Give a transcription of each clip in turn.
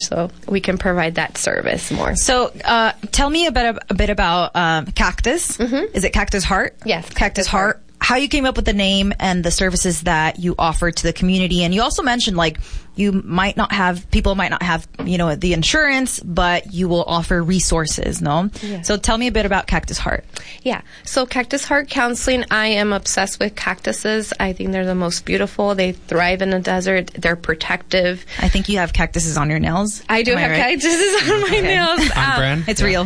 so we can provide that service more. So tell me a bit about Cactus. Mm-hmm. Is it Cactus Heart? Yes. Cactus Heart. How you came up with the name and the services that you offer to the community. And you also mentioned, like, people might not have, the insurance, but you will offer resources, no? Yeah. So tell me a bit about Cactus Heart. Yeah. So Cactus Heart Counseling, I am obsessed with cactuses. I think they're the most beautiful. They thrive in the desert. They're protective. I think you have cactuses on your nails. I do have cactuses on my nails. On brand. It's real.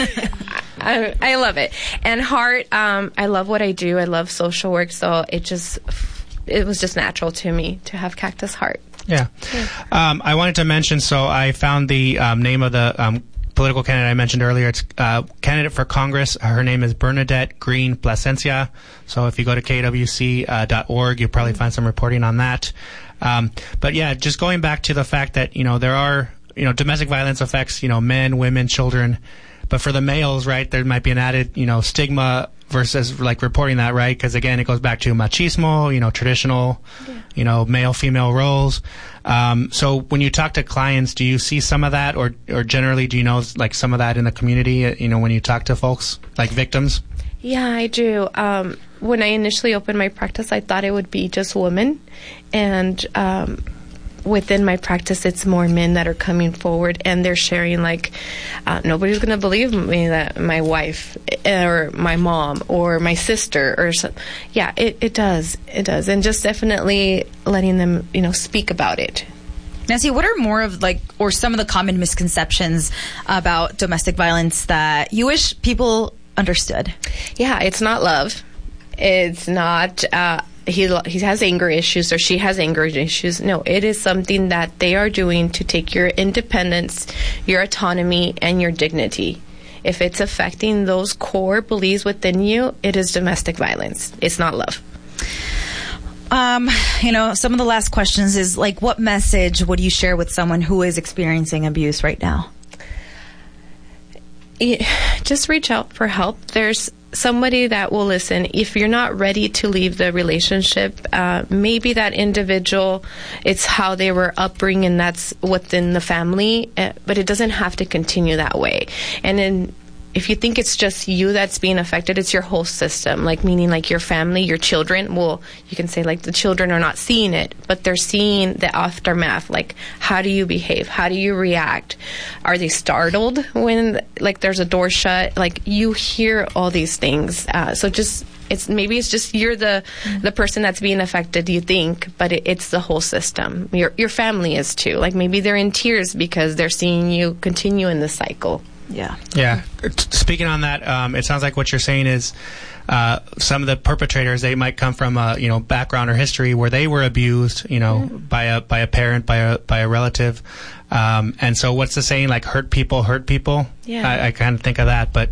I love it. And Heart, I love what I do. I love social work. So it was just natural to me to have Cactus Heart. Yeah. I wanted to mention, so I found the name of the political candidate I mentioned earlier. It's candidate for Congress. Her name is Bernadette Green Plasencia. So if you go to kwc.org, you'll probably find some reporting on that. But yeah, just going back to the fact that, there are, domestic violence affects, men, women, children. But for the males, right, there might be an added, stigma versus like reporting that, right? Because again, it goes back to machismo, traditional, male-female roles. So when you talk to clients, do you see some of that, or generally do you know like some of that in the community? When you talk to folks like victims. Yeah, I do. When I initially opened my practice, I thought it would be just women, and within my practice, it's more men that are coming forward, and they're sharing like, nobody's going to believe me that my wife or my mom or my sister or something. Yeah, it does. It does. And just definitely letting them, speak about it. Nancy, what are more of or some of the common misconceptions about domestic violence that you wish people understood? Yeah, it's not love. It's not, he has anger issues or she has anger issues. No, it is something that they are doing to take your independence, your autonomy, and your dignity. If it's affecting those core beliefs within you, it is domestic violence. It's not love. Some of the last questions is what message would you share with someone who is experiencing abuse right now? Just reach out for help. There's somebody that will listen. If you're not ready to leave the relationship, maybe that individual, it's how they were upbringing, and that's within the family, but it doesn't have to continue that way. And then if you think it's just you that's being affected, it's your whole system, meaning your family, your children. Well, you can say the children are not seeing it, but they're seeing the aftermath. How do you behave? How do you react? Are they startled when there's a door shut? You hear all these things. So just maybe it's just you're the person that's being affected, you think, but it's the whole system. Your family is too. Maybe they're in tears because they're seeing you continue in the cycle. Yeah. Yeah. Speaking on that, it sounds like what you're saying is some of the perpetrators, they might come from a background or history where they were abused, by a parent, by a relative, and so what's the saying? Hurt people. Yeah. I kind of think of that, but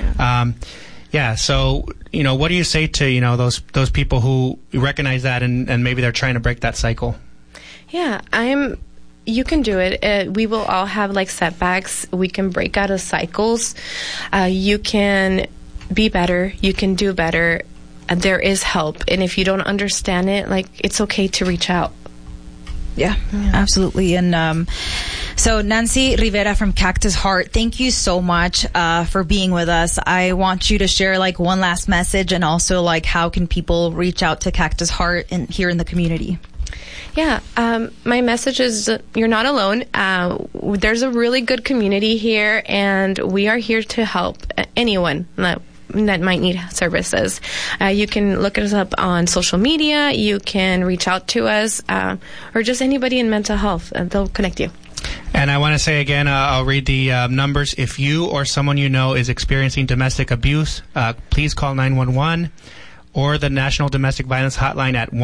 yeah. So what do you say to those people who recognize that and maybe they're trying to break that cycle? Yeah, you can do it. We will all have setbacks. We can break out of cycles. You can be better. You can do better. There is help. And if you don't understand it, it's okay to reach out. Yeah, absolutely. And so Nancy Rivera from Cactus Heart, thank you so much for being with us. I want you to share one last message, and also how can people reach out to Cactus Heart here in the community? Yeah, my message is you're not alone. There's a really good community here, and we are here to help anyone that might need services. You can look us up on social media. You can reach out to us, or just anybody in mental health. They'll connect you. And I want to say again, I'll read the numbers. If you or someone you know is experiencing domestic abuse, please call 911. Or the National Domestic Violence Hotline at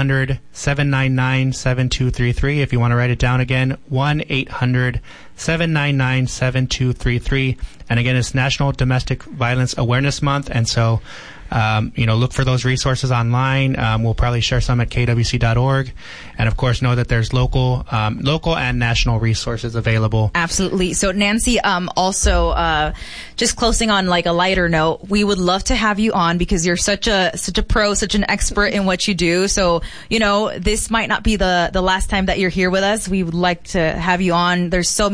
1-800-799-7233. If you want to write it down again, 1-800-799-7233. And again, it's National Domestic Violence Awareness Month. And so, look for those resources online. We'll probably share some at kwc.org. And of course, know that there's local and national resources available. Absolutely. So Nancy, also, just closing on a lighter note, we would love to have you on because you're such a pro, such an expert in what you do. So, this might not be the last time that you're here with us. We would like to have you on. There's so